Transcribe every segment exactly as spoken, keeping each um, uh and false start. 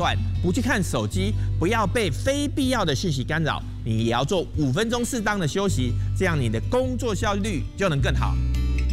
断，不去看手机，不要被非必要的讯息干扰。你也要做五分钟适当的休息，这样你的工作效率就能更好。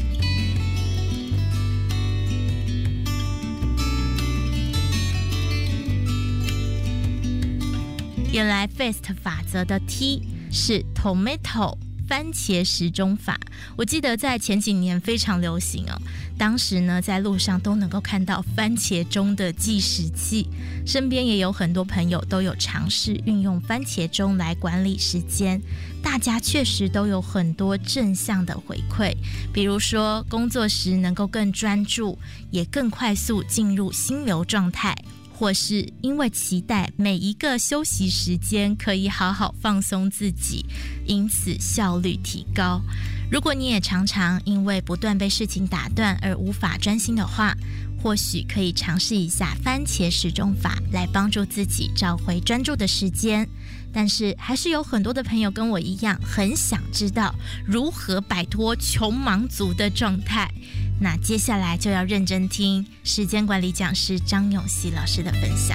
原来 F A S T 法则的 T 是 Tomato 番茄时钟法，我记得在前几年非常流行哦。当时呢，在路上都能够看到番茄钟的计时器，身边也有很多朋友都有尝试运用番茄钟来管理时间，大家确实都有很多正向的回馈，比如说工作时能够更专注，也更快速进入心流状态。或是因为期待每一个休息时间可以好好放松自己，因此效率提高。如果你也常常因为不断被事情打断而无法专心的话，或许可以尝试一下番茄时钟法来帮助自己找回专注的时间。但是还是有很多的朋友跟我一样，很想知道如何摆脱穷忙族的状态。那接下来就要认真听时间管理讲师张永熙老师的分享。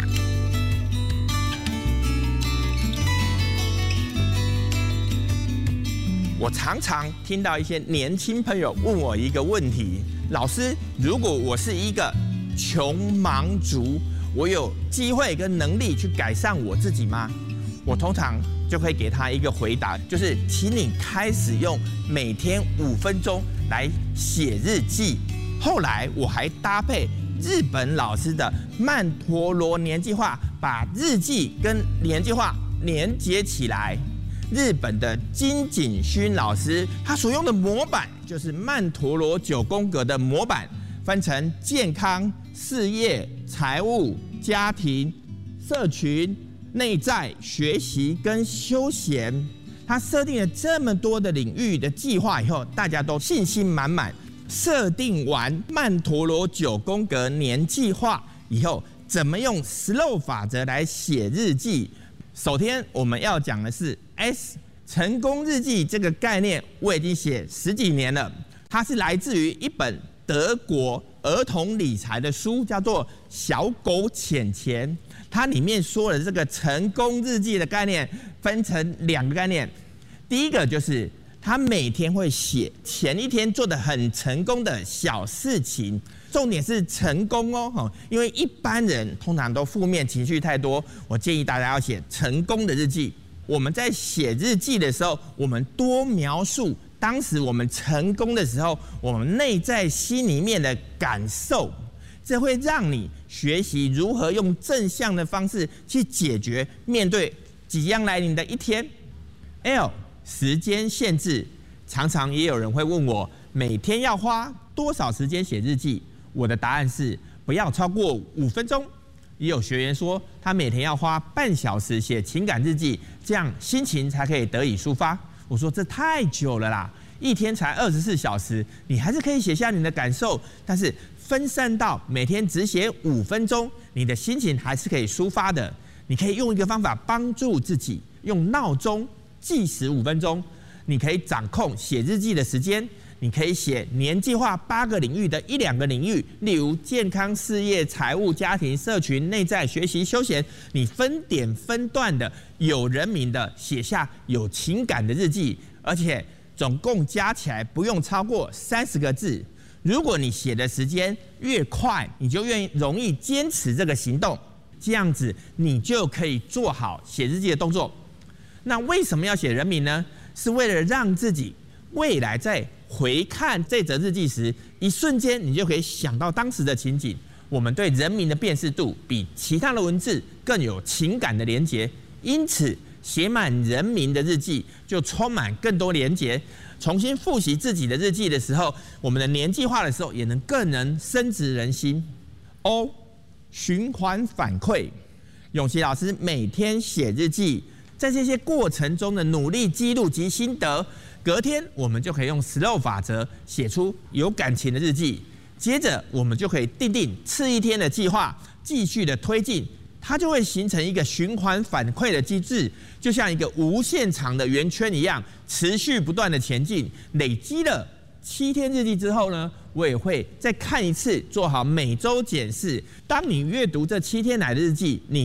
我常常听到一些年轻朋友问我一个问题：老师，如果我是一个穷忙族，我有机会跟能力去改善我自己吗？我通常就会给他一个回答，就是请你开始用每天五分钟来写日记。后来我还搭配日本老师的曼陀罗年计划，把日记跟年计划连接起来。日本的金井勋老师，他所用的模板就是曼陀罗九宫格的模板，分成健康、事业、财务、家庭、社群、内在、学习跟休闲。他设定了这么多的领域的计划以后，大家都信心满满。设定完曼陀罗九宫格年计划以后，怎么用 S L O W 法则来写日记？首先我们要讲的是 S 成功日记这个概念，我已经写十几年了。它是来自于一本德国儿童理财的书，叫做《小狗钱钱》。它里面说了这个成功日记的概念分成两个概念，第一个就是他每天会写前一天做的很成功的小事情，重点是成功哦，因为一般人通常都负面情绪太多，我建议大家要写成功的日记。我们在写日记的时候，我们多描述当时我们成功的时候，我们内在心里面的感受，这会让你学习如何用正向的方式去解决面对即将来临的一天。L时间限制，常常也有人会问我，每天要花多少时间写日记？我的答案是不要超过五分钟。也有学员说，他每天要花半小时写情感日记，这样心情才可以得以抒发。我说这太久了啦，一天才二十四小时，你还是可以写下你的感受，但是分散到每天只写五分钟，你的心情还是可以抒发的。你可以用一个方法帮助自己，用闹钟计时五分钟，你可以掌控写日记的时间。你可以写年计划八个领域的一两个领域，例如健康、事业、财务、家庭、社群、内在、学习、休闲。你分点分段的、有人名的写下有情感的日记，而且总共加起来不用超过三十个字。如果你写的时间越快，你就越容易坚持这个行动，这样子你就可以做好写日记的动作。那为什么要写人名呢？是为了让自己未来在回看这则日记时，一瞬间你就可以想到当时的情景。我们对人名的辨识度比其他的文字更有情感的连结，因此写满人名的日记就充满更多连结。重新复习自己的日记的时候，我们的年计划的时候，也能更能深植人心。O 循环反馈，永琪老师每天写日记，在这些过程中的努力记录及心得，隔天我们就可以用 S L O W 法则写出有感情的日记。接着我们就可以订定次一天的计划，继续的推进，它就会形成一个循环反馈的机制，就像一个无限长的圆圈一样，持续不断的前进。累积了七天日记之后呢，我也会再看一次，做好每周检视。当你阅读这七天来的日记，你